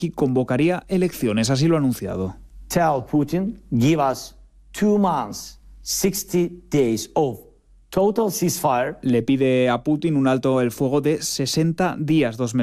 convocaría elecciones, así lo ha anunciado. Tell Putin, give us 2 months, 60 days of total ceasefire. Le pide a Putin un alto el fuego de 60 días, 2 meses.